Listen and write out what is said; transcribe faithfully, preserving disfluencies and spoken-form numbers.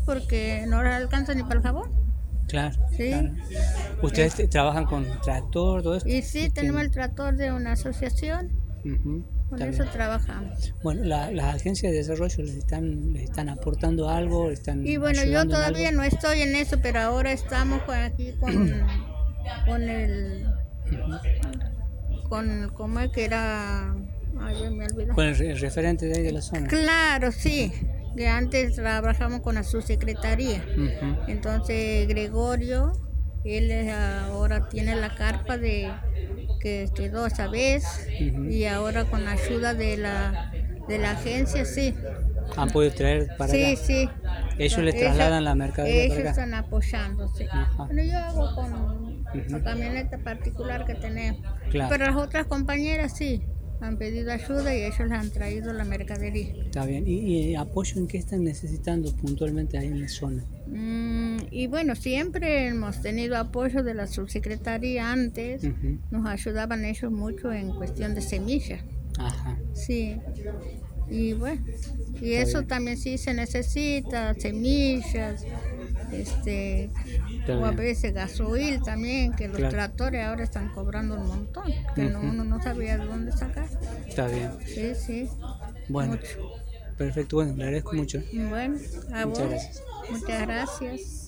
porque no les alcanza ni para el jabón. Claro, Sí. claro. ¿Ustedes Es- trabajan con tractor, todo esto? Y sí, tenemos el tractor de una asociación, Ujú, con está eso bien. trabajamos. Bueno, la- las agencias de desarrollo les están, les están aportando algo, les están Y bueno, yo ayudando en algo. todavía no estoy en eso, pero ahora estamos con- aquí con, con el, con, ¿cómo es que era? Ay, ya me olvidó. Con el, re- el referente de ahí de la zona. Claro, sí, que antes trabajamos con la subsecretaría. Ujú, Entonces Gregorio, él es ahora tiene la carpa de que quedó esa vez ujú. y ahora con la ayuda de la de la agencia, sí, Han podido traer para sí, acá. sí. Ellos les Ellos- trasladan la mercadería Ellos para acá. están apoyando, sí. Ajá. Bueno, yo hago con la Ujú. camioneta particular que tenemos. Claro. Pero las otras compañeras sí, han pedido ayuda y ellos les han traído la mercadería. Está bien. ¿Y, y apoyo en qué están necesitando puntualmente ahí en la zona? Mm, y bueno, siempre hemos tenido apoyo de la subsecretaría antes. Ujú. Nos ayudaban ellos mucho en cuestión de semillas. Ajá. Sí. Y bueno, y Está eso bien. también sí se necesita, semillas, este, Está o a bien. veces gasoil también, que los Claro. tractores ahora están cobrando un montón, que no- Ujú. uno no sabía de dónde sacar. Está bien. Sí, sí, Bueno, mucho. perfecto. Bueno, le agradezco mucho. Bueno, a Muchas vos, gracias. muchas gracias.